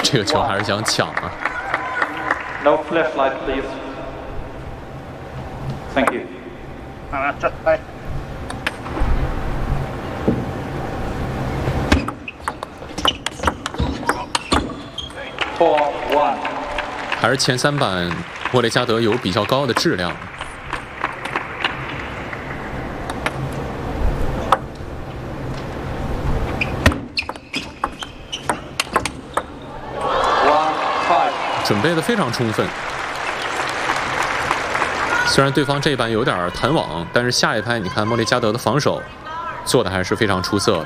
这个球还是想抢啊。 No left light, please. Thank you. จัดไป 4-1. 还是前3板莫雷加德有比较高的质量。准备的非常充分，虽然对方这一板有点弹网，但是下一拍你看莫雷加德的防守做的还是非常出色的。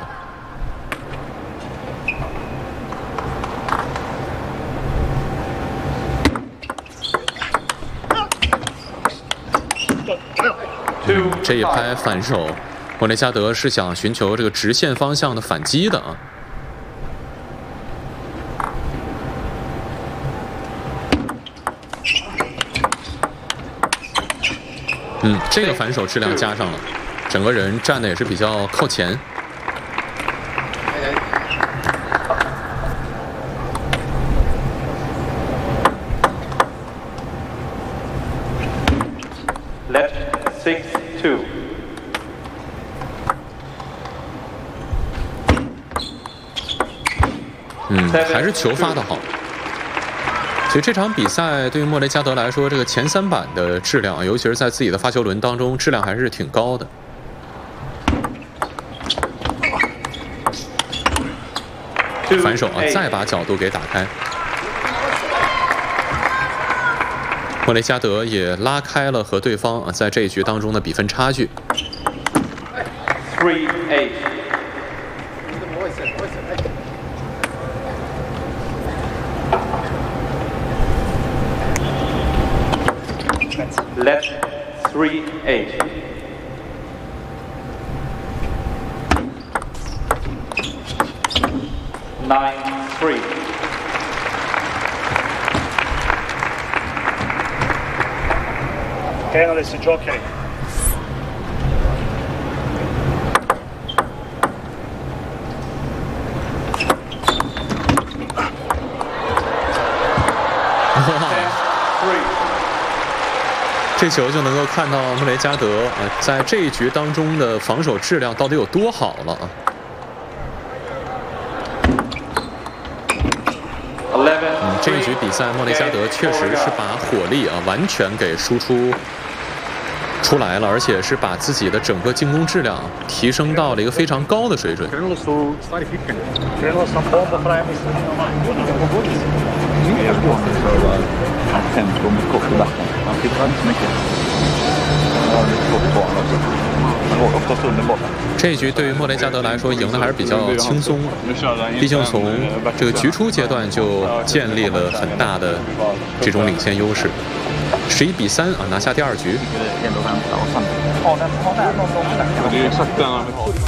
这一拍反手，莫雷加德是想寻求这个直线方向的反击的啊。这个反手质量加上了，整个人站的也是比较靠前。 Left 6-2. 还是球发的好。所以这场比赛对于莫雷加德来说，这个前3板的质量，尤其是在自己的发球轮当中，质量还是挺高的。反手啊，再把角度给打开。莫雷加德也拉开了和对方在这一局当中的比分差距。 3-8. Left 3-8. 9-3. Pieno adesso giochi. 这球就能够看到莫雷加德在这一局当中的防守质量到底有多好了啊！这一局比赛莫雷加德确实是把火力完全给输出出来了，而且是把自己的整个进攻质量提升到了一个非常高的水准。这一局对于莫雷加德来说赢的还是比较轻松，毕竟从这个局初阶段就建立了很大的这种领先优势。11-3拿下第2局。